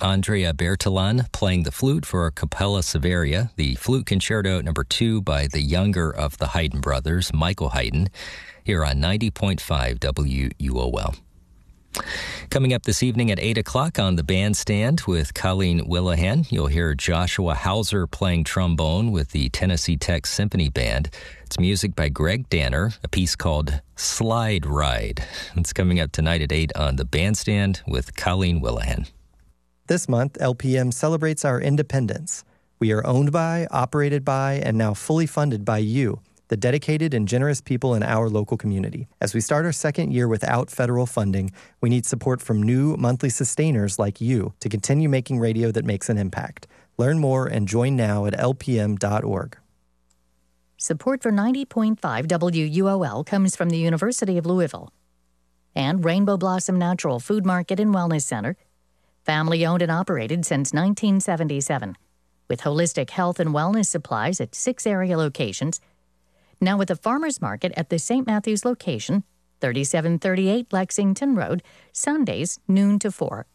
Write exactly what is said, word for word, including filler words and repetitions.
Andrea Bertolin playing the flute for Capella Severia, the Flute Concerto number two by the younger of the Haydn brothers, Michael Haydn, here on ninety point five W U O L. Coming up this evening at eight o'clock on the Bandstand with Colleen Willihan, you'll hear Joshua Hauser playing trombone with the Tennessee Tech Symphony Band. It's music by Greg Danner, a piece called Slide Ride. It's coming up tonight at eight on the Bandstand with Colleen Willihan. This month, L P M celebrates our independence. We are owned by, operated by, and now fully funded by you, the dedicated and generous people in our local community. As we start our second year without federal funding, we need support from new monthly sustainers like you to continue making radio that makes an impact. Learn more and join now at L P M dot org. Support for ninety point five W U O L comes from the University of Louisville and Rainbow Blossom Natural Food Market and Wellness Center, family owned and operated since nineteen seventy-seven, with holistic health and wellness supplies at six area locations. Now with a farmer's market at the Saint Matthews location, thirty-seven thirty-eight Lexington Road, Sundays noon to four.